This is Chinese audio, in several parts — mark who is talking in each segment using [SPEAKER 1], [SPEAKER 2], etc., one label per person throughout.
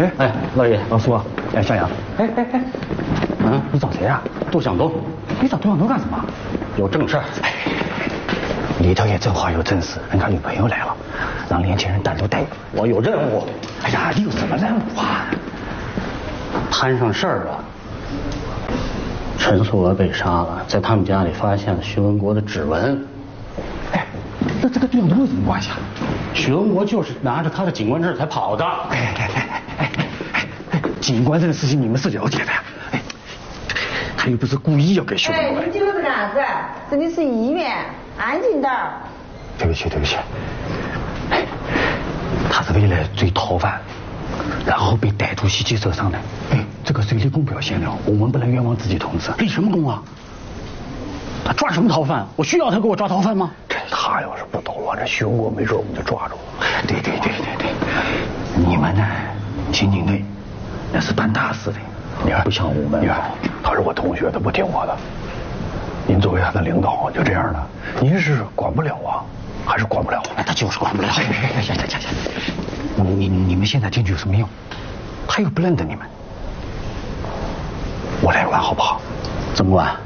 [SPEAKER 1] 哎，老爷，
[SPEAKER 2] 老苏啊，哎，小杨，哎，你找谁啊？
[SPEAKER 1] 杜向东。
[SPEAKER 2] 你找杜向东干什么？
[SPEAKER 1] 有正事。
[SPEAKER 2] 里头也正好有正事，人家女朋友来了，让年轻人单独带。
[SPEAKER 1] 我有任务。
[SPEAKER 2] 哎呀，你有什么任务啊？
[SPEAKER 1] 摊上事儿了。陈素娥被杀了，在他们家里发现了徐文国的指纹。
[SPEAKER 2] 哎，那这个杜向东有什么关系啊？
[SPEAKER 1] 许文国就是拿着他的警官证才跑的。
[SPEAKER 2] 警官这个事情你们是了解的呀？哎，他又不是故意要给许文国。
[SPEAKER 3] 你这个是干啥子？这里是医院，安静点儿。
[SPEAKER 2] 对不起。哎，他是为了追逃犯，然后被歹徒袭击受伤的。哎，这个是立功表现了，我们不能冤枉自己同志。
[SPEAKER 1] 立什么功啊？他抓什么逃犯？我需要他给我抓逃犯吗？
[SPEAKER 2] 他要是不捣乱，这徐文国没准我们就抓住了。对，你们呢？刑警队那是办大事的，你看不像我们。你看，他是我同学，他不听我的。您作为他的领导，就这样的，您是管不了啊，还是管不了？
[SPEAKER 1] 他就是管不了。
[SPEAKER 2] 行，你们现在进去有什么用？他又不认得你们，我来管好不好？
[SPEAKER 1] 怎么管？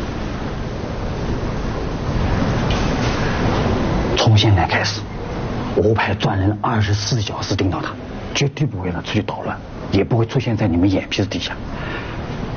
[SPEAKER 2] 从现在开始，我派专人24小时盯到他，绝对不会让他出去捣乱，也不会出现在你们眼皮子底下。